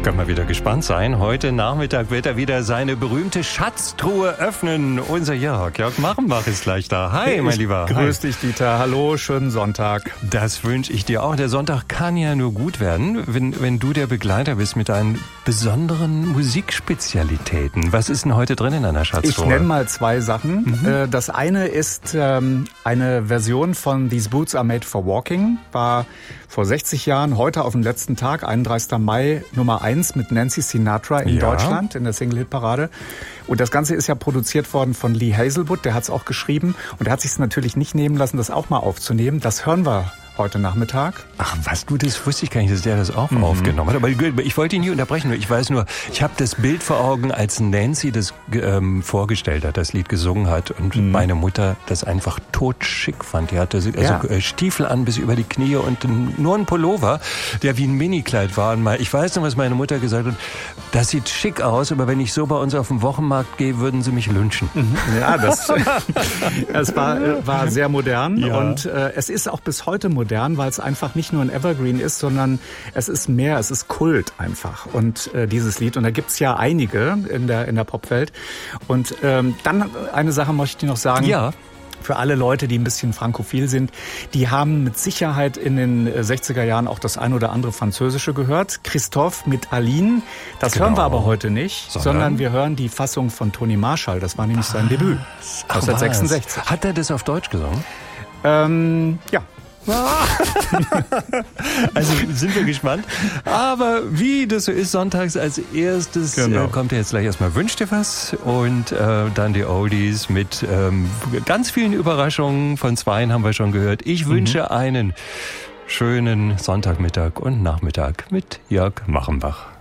Können wir wieder gespannt sein. Heute Nachmittag wird er wieder seine berühmte Schatztruhe öffnen. Unser Jörg Machenbach ist gleich da. Hi, mein Lieber. Grüß dich, Dieter. Hallo, schönen Sonntag. Das wünsche ich dir auch. Der Sonntag kann ja nur gut werden, wenn du der Begleiter bist mit deinen besonderen Musikspezialitäten. Was ist denn heute drin in deiner Schatztruhe? Ich nenne mal zwei Sachen. Das eine ist eine Version von These Boots Are Made for Walking. War vor 60 Jahren, heute auf dem letzten Tag, 31. Mai, Nummer 1 mit Nancy Sinatra in Deutschland, in der Single-Hit-Parade. Und das Ganze ist ja produziert worden von Lee Hazelwood, der hat es auch geschrieben. Und er hat sich es natürlich nicht nehmen lassen, das auch mal aufzunehmen. Das hören wir heute Nachmittag. Ach, was du, das wusste ich gar nicht, dass der das auch aufgenommen hat. Aber ich wollte ihn nie unterbrechen. Ich weiß nur, ich habe das Bild vor Augen, als Nancy das vorgestellt hat, das Lied gesungen hat und meine Mutter das einfach totschick fand. Die hatte Stiefel an bis über die Knie und nur ein Pullover, der wie ein Minikleid war. Und ich weiß noch, was meine Mutter gesagt hat, das sieht schick aus, aber wenn ich so bei uns auf den Wochenmarkt gehe, würden sie mich lynchen. Ja, das war sehr modern und es ist auch bis heute modern, weil es einfach nicht nur ein Evergreen ist, sondern es ist mehr, es ist Kult einfach. Und dieses Lied, und da gibt's ja einige in der Popwelt. Und dann eine Sache möchte ich dir noch sagen. Ja. Für alle Leute, die ein bisschen frankophil sind, die haben mit Sicherheit in den 60er Jahren auch das ein oder andere Französische gehört. Christophe mit Aline, das hören wir aber heute nicht, sondern wir hören die Fassung von Tony Marshall. Das war nämlich sein Debüt, 1966. Hat er das auf Deutsch gesungen? Ja. Also sind wir gespannt. Aber wie das so ist, sonntags als erstes kommt ja jetzt gleich erstmal Wünsch dir was und dann die Oldies mit ganz vielen Überraschungen. Von zweien haben wir schon gehört. Ich wünsche einen schönen Sonntagmittag und Nachmittag mit Jörg Machenbach.